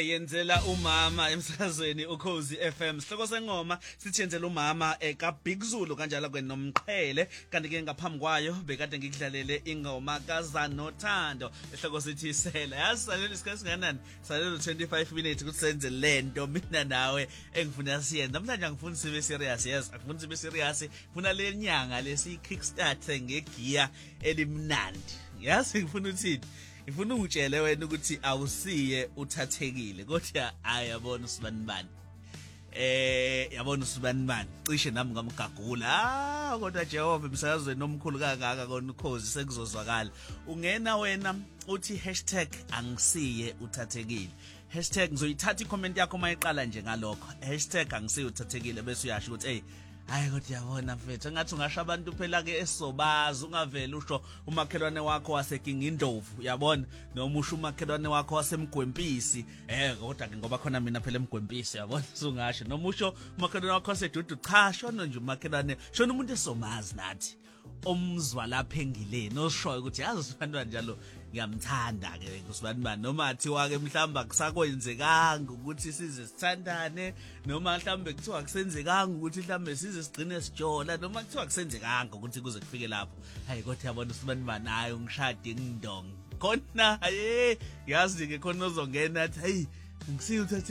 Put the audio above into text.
yenzela umama emsakazweni uKhozi FM. Sihloko sengoma sithenzela umama ka Big Zulu kanjalo kwenomqhele, kanti ke ngaphambi kwayo bekade ngikudlalele ingoma kaZanothando. Isihloko sithi sela. Yasalele isikhathi singanani? Salele 25 minutes ukuthi senze lento mina nawe engifuna siyenze. Namhlanje angifuni sibe serious. Yes, angifuni sibe serious. Ngifuna le nyanga lesi kickstart ngegear elimnandi. Yes, ngifuna uthini? Ngifuna ungitshele wena ukuthi awusiye uthathekile kodwa ayabona usibanibani. Yabona usibanibani. Cishe nami ngamgagula. Kodwa Jehova emsakazweni nomkhulu kangaka kona uKhozi sekuzozwakala. Ungena wena uthi #angisiye uthathekile. #ngizoyithatha icomment yakho mayiqala nje ngalokho. #angisiye uthathekile bese uyasho ukuthi hey, hayi kodwa yabona mfethu engathi ungasho abantu phela ke esobazi ungavela usho umakhelwane wakho waseKingindlovu yabona noma usho umakhelwane wakho waseMgwempisi kodwa ke ngoba khona mina phela eMgwempisi yabona sungasho noma usho umakhelwane wakho waseDudu cha shona nje umakhelwane shona umuntu esomazi nathi omzwa lapha engileni oshoyo ukuthi yazi sifana njalo ngiyamthanda ke kusibanibani noma athiwa ke mhlamba kusakwenzekanga ukuthi size sithandane noma mhlambe kuthiwa akusenzekanga ukuthi mhlambe size sigcine sijola noma kuthiwa akusenzekanga ukuthi kuze kufike lapho hayi kodwa yabona usibanibani hayi ungishade ngidong khona yazi ke khona ozongena athi hey ngisiyo